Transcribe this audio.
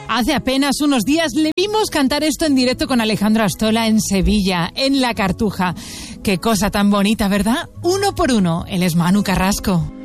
Hace apenas unos días le vimos cantar esto en directo con Alejandro Astola en Sevilla, en La Cartuja. Qué cosa tan bonita, ¿verdad? Uno por uno, él es Manu Carrasco.